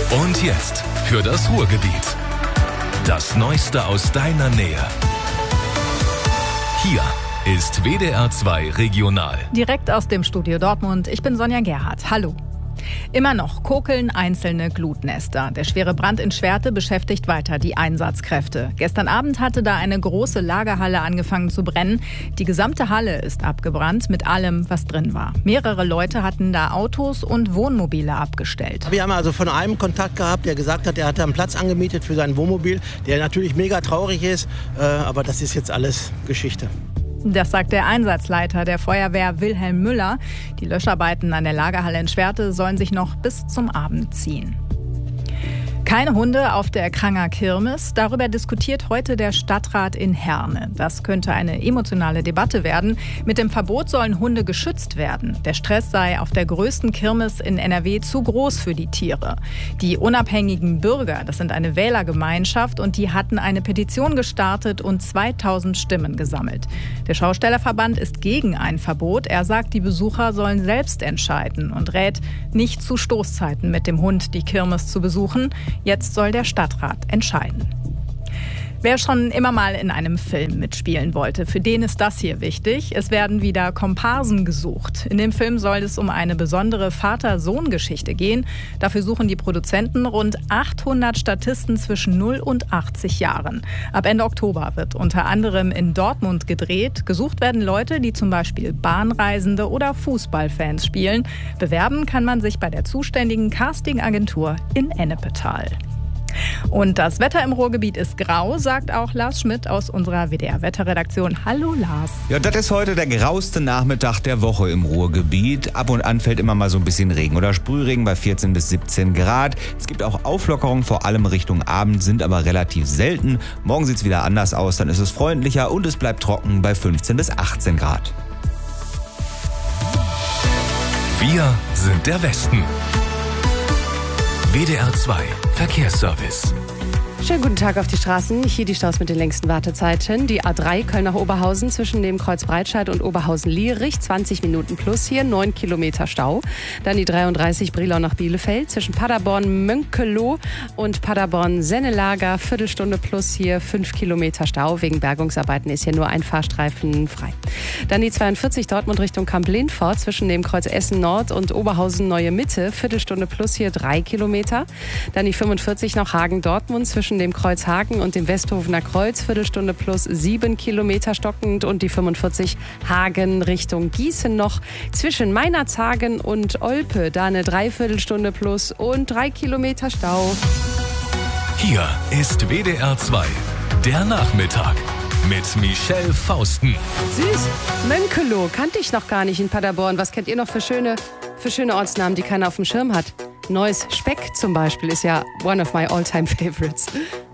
Und jetzt für das Ruhrgebiet. Das Neueste aus deiner Nähe. Hier ist WDR 2 Regional. Direkt aus dem Studio Dortmund. Ich bin Sonja Gerhardt. Hallo. Immer noch kokeln einzelne Glutnester. Der schwere Brand in Schwerte beschäftigt weiter die Einsatzkräfte. Gestern Abend hatte da eine große Lagerhalle angefangen zu brennen. Die gesamte Halle ist abgebrannt mit allem, was drin war. Mehrere Leute hatten da Autos und Wohnmobile abgestellt. Wir haben also von einem Kontakt gehabt, der gesagt hat, er hatte einen Platz angemietet für sein Wohnmobil, der natürlich mega traurig ist, aber das ist jetzt alles Geschichte. Das sagt der Einsatzleiter der Feuerwehr Wilhelm Müller. Die Löscharbeiten an der Lagerhalle in Schwerte sollen sich noch bis zum Abend ziehen. Keine Hunde auf der Kranger Kirmes. Darüber diskutiert heute der Stadtrat in Herne. Das könnte eine emotionale Debatte werden. Mit dem Verbot sollen Hunde geschützt werden. Der Stress sei auf der größten Kirmes in NRW zu groß für die Tiere. Die unabhängigen Bürger, das sind eine Wählergemeinschaft, und die hatten eine Petition gestartet und 2000 Stimmen gesammelt. Der Schaustellerverband ist gegen ein Verbot. Er sagt, die Besucher sollen selbst entscheiden und rät, nicht zu Stoßzeiten mit dem Hund die Kirmes zu besuchen. Jetzt soll der Stadtrat entscheiden. Wer schon immer mal in einem Film mitspielen wollte, für den ist das hier wichtig. Es werden wieder Komparsen gesucht. In dem Film soll es um eine besondere Vater-Sohn-Geschichte gehen. Dafür suchen die Produzenten rund 800 Statisten zwischen 0 und 80 Jahren. Ab Ende Oktober wird unter anderem in Dortmund gedreht. Gesucht werden Leute, die zum Beispiel Bahnreisende oder Fußballfans spielen. Bewerben kann man sich bei der zuständigen Castingagentur in Ennepetal. Und das Wetter im Ruhrgebiet ist grau, sagt auch Lars Schmidt aus unserer WDR-Wetterredaktion. Hallo Lars. Ja, das ist heute der grauste Nachmittag der Woche im Ruhrgebiet. Ab und an fällt immer mal so ein bisschen Regen oder Sprühregen bei 14 bis 17 Grad. Es gibt auch Auflockerungen, vor allem Richtung Abend, sind aber relativ selten. Morgen sieht es wieder anders aus, dann ist es freundlicher und es bleibt trocken bei 15 bis 18 Grad. Wir sind der Westen. WDR 2 Verkehrsservice. Schönen guten Tag auf die Straßen. Hier die Staus mit den längsten Wartezeiten. Die A3 Köln nach Oberhausen zwischen dem Kreuz Breitscheid und Oberhausen-Lierich. 20 Minuten plus hier, 9 Kilometer Stau. Dann die 33 Brilon nach Bielefeld zwischen Paderborn-Mönkeloh und Paderborn-Sennelager. Viertelstunde plus hier, 5 Kilometer Stau. Wegen Bergungsarbeiten ist hier nur ein Fahrstreifen frei. Dann die 42 Dortmund Richtung Kamp-Lindfort zwischen dem Kreuz Essen-Nord und Oberhausen-Neue Mitte. Viertelstunde plus hier, 3 Kilometer. Dann die 45 nach Hagen-Dortmund zwischen dem Kreuz Hagen und dem Westhofener Kreuz, Viertelstunde plus 7 Kilometer stockend, und die 45 Hagen Richtung Gießen noch zwischen Meinerzhagen und Olpe, da eine Dreiviertelstunde plus und 3 Kilometer Stau. Hier ist WDR 2, der Nachmittag mit Michelle Fausten. Süß, Mönkeloh, kannte ich noch gar nicht in Paderborn. Was kennt ihr noch für schöne Ortsnamen, die keiner auf dem Schirm hat? Neues Speck zum Beispiel ist ja one of my all-time favorites.